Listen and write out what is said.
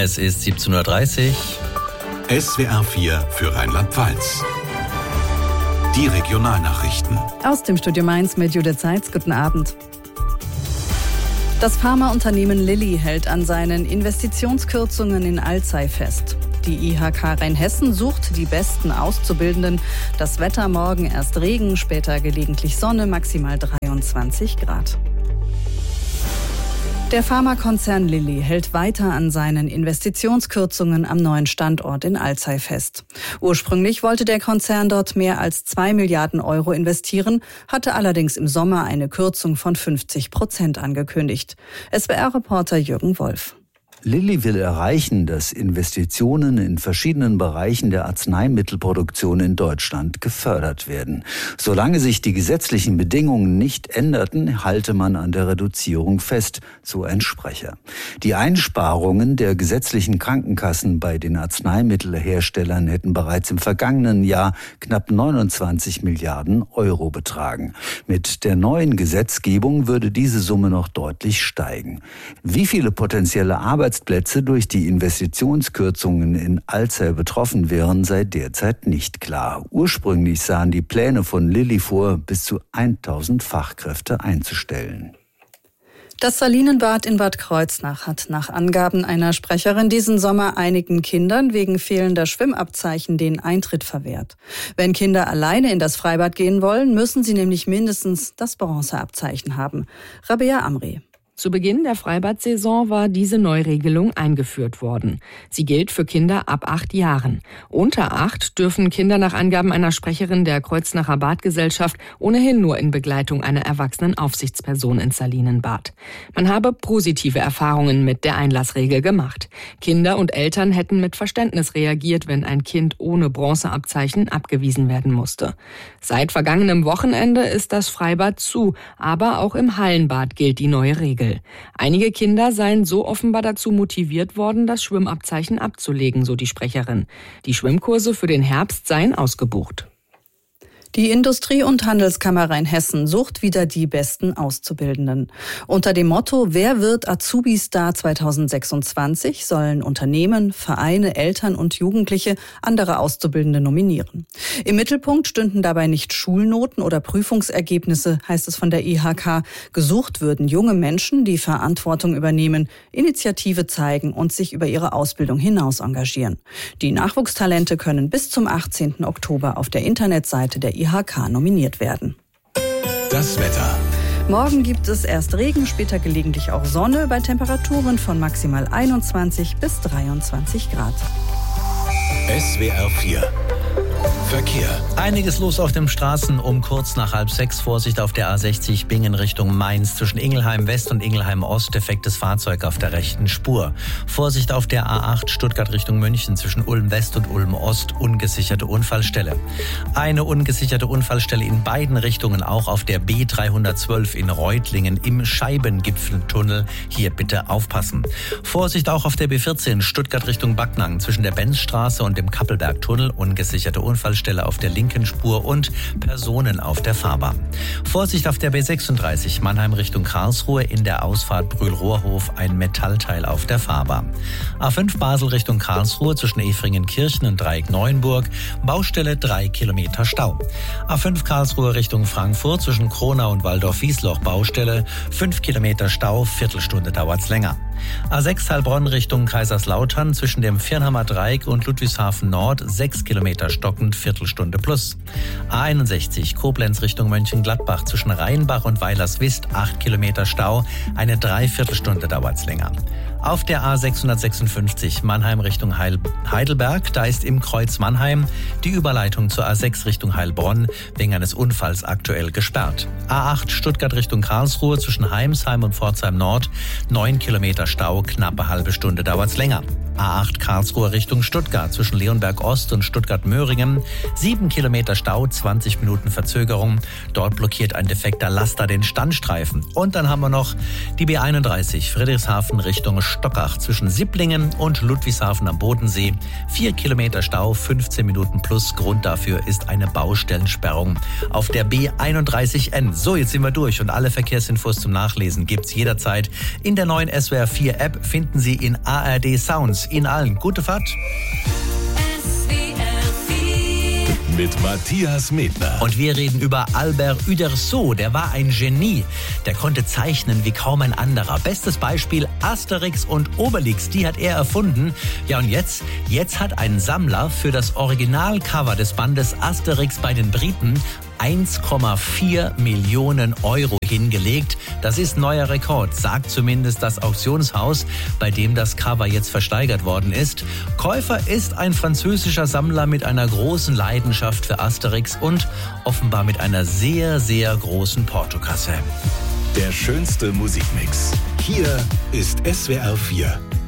Es ist 17.30 Uhr. SWR 4 für Rheinland-Pfalz. Die Regionalnachrichten. Aus dem Studio Mainz mit Judith Seitz. Guten Abend. Das Pharmaunternehmen Lilly hält an seinen Investitionskürzungen in Alzey fest. Die IHK Rheinhessen sucht die besten Auszubildenden. Das Wetter morgen erst Regen, später gelegentlich Sonne, maximal 23 Grad. Der Pharmakonzern Lilly hält weiter an seinen Investitionskürzungen am neuen Standort in Alzey fest. Ursprünglich wollte der Konzern dort mehr als 2 Milliarden Euro investieren, hatte allerdings im Sommer eine Kürzung von 50% angekündigt. SWR-Reporter Jürgen Wolf. Lilly will erreichen, dass Investitionen in verschiedenen Bereichen der Arzneimittelproduktion in Deutschland gefördert werden. Solange sich die gesetzlichen Bedingungen nicht änderten, halte man an der Reduzierung fest, so ein Sprecher. Die Einsparungen der gesetzlichen Krankenkassen bei den Arzneimittelherstellern hätten bereits im vergangenen Jahr knapp 29 Milliarden Euro betragen. Mit der neuen Gesetzgebung würde diese Summe noch deutlich steigen. Wie viele potenzielle Arbeitsplätze durch die Investitionskürzungen in Alzey betroffen wären, sei derzeit nicht klar. Ursprünglich sahen die Pläne von Lilly vor, bis zu 1000 Fachkräfte einzustellen. Das Salinenbad in Bad Kreuznach hat nach Angaben einer Sprecherin diesen Sommer einigen Kindern wegen fehlender Schwimmabzeichen den Eintritt verwehrt. Wenn Kinder alleine in das Freibad gehen wollen, müssen sie nämlich mindestens das Bronzeabzeichen haben. Rabea Amri. Zu Beginn der Freibad-Saison war diese Neuregelung eingeführt worden. Sie gilt für Kinder ab 8 Jahren. Unter 8 dürfen Kinder nach Angaben einer Sprecherin der Kreuznacher Badgesellschaft ohnehin nur in Begleitung einer erwachsenen Aufsichtsperson ins Salinenbad. Man habe positive Erfahrungen mit der Einlassregel gemacht. Kinder und Eltern hätten mit Verständnis reagiert, wenn ein Kind ohne Bronzeabzeichen abgewiesen werden musste. Seit vergangenem Wochenende ist das Freibad zu, aber auch im Hallenbad gilt die neue Regel. Einige Kinder seien so offenbar dazu motiviert worden, das Schwimmabzeichen abzulegen, so die Sprecherin. Die Schwimmkurse für den Herbst seien ausgebucht. Die Industrie- und Handelskammer Rheinhessen sucht wieder die besten Auszubildenden. Unter dem Motto „Wer wird Azubi-Star 2026“ sollen Unternehmen, Vereine, Eltern und Jugendliche andere Auszubildende nominieren. Im Mittelpunkt stünden dabei nicht Schulnoten oder Prüfungsergebnisse, heißt es von der IHK. Gesucht würden junge Menschen, die Verantwortung übernehmen, Initiative zeigen und sich über ihre Ausbildung hinaus engagieren. Die Nachwuchstalente können bis zum 18. Oktober auf der Internetseite der IHK nominiert werden. Das Wetter. Morgen gibt es erst Regen, später gelegentlich auch Sonne bei Temperaturen von maximal 21 bis 23 Grad. SWR 4 Verkehr. Einiges los auf den Straßen um kurz nach 5:30. Vorsicht auf der A60 Bingen Richtung Mainz. Zwischen Ingelheim West und Ingelheim Ost defektes Fahrzeug auf der rechten Spur. Vorsicht auf der A8 Stuttgart Richtung München. Zwischen Ulm West und Ulm Ost ungesicherte Unfallstelle. Eine ungesicherte Unfallstelle in beiden Richtungen, auch auf der B312 in Reutlingen im Scheibengipfeltunnel. Hier bitte aufpassen. Vorsicht auch auf der B14 Stuttgart Richtung Backnang. Zwischen der Benzstraße und dem Kappelbergtunnel ungesicherte Unfallstelle auf der linken Spur und Personen auf der Fahrbahn. Vorsicht auf der B36 Mannheim Richtung Karlsruhe, in der Ausfahrt Brühl-Rohrhof ein Metallteil auf der Fahrbahn. A5 Basel Richtung Karlsruhe zwischen Efringenkirchen und Dreieck Neuenburg, Baustelle 3 Kilometer Stau. A5 Karlsruhe Richtung Frankfurt zwischen Kronau und Waldorf-Wiesloch, Baustelle 5 Kilometer Stau, Viertelstunde dauert's länger. A6 Heilbronn Richtung Kaiserslautern zwischen dem Viernhammer Dreieck und Ludwigshafen Nord 6 Kilometer stockend, Viertelstunde plus. A61 Koblenz Richtung Mönchengladbach zwischen Rheinbach und Weilerswist 8 Kilometer Stau, eine Dreiviertelstunde dauert's länger. Auf der A656 Mannheim Richtung Heidelberg, da ist im Kreuz Mannheim die Überleitung zur A6 Richtung Heilbronn wegen eines Unfalls aktuell gesperrt. A8 Stuttgart Richtung Karlsruhe zwischen Heimsheim und Pforzheim Nord 9 Kilometer Stau, knappe halbe Stunde dauert's länger. A8 Karlsruhe Richtung Stuttgart zwischen Leonberg Ost und Stuttgart-Möhringen 7 Kilometer Stau, 20 Minuten Verzögerung. Dort blockiert ein defekter Laster den Standstreifen. Und dann haben wir noch die B31 Friedrichshafen Richtung Stockach zwischen Sipplingen und Ludwigshafen am Bodensee. 4 Kilometer Stau, 15 Minuten plus. Grund dafür ist eine Baustellensperrung auf der B31N. So, jetzt sind wir durch und alle Verkehrsinfos zum Nachlesen gibt's jederzeit in der neuen SWR 4 App. Finden Sie in ARD Sounds. Spaß Ihnen allen. Gute Fahrt. Mit Matthias Medner. Und wir reden über Albert Uderzo. Der war ein Genie. Der konnte zeichnen wie kaum ein anderer. Bestes Beispiel Asterix und Obelix. Die hat er erfunden. Ja, und jetzt hat ein Sammler für das Originalcover des Bandes Asterix bei den Briten 1,4 Millionen Euro hingelegt. Das ist neuer Rekord, sagt zumindest das Auktionshaus, bei dem das Cover jetzt versteigert worden ist. Käufer ist ein französischer Sammler mit einer großen Leidenschaft für Asterix und offenbar mit einer sehr, sehr großen Portokasse. Der schönste Musikmix. Hier ist SWR 4.